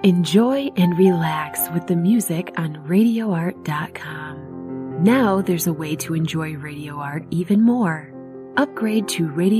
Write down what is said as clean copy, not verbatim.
Enjoy and relax with the music on RadioArt.com. Now there's a way to enjoy Radio Art even more. Upgrade to Radio